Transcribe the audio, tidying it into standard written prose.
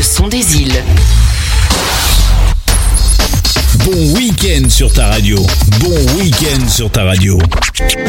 son des îles. Bon week-end sur ta radio. Bon week-end sur ta radio.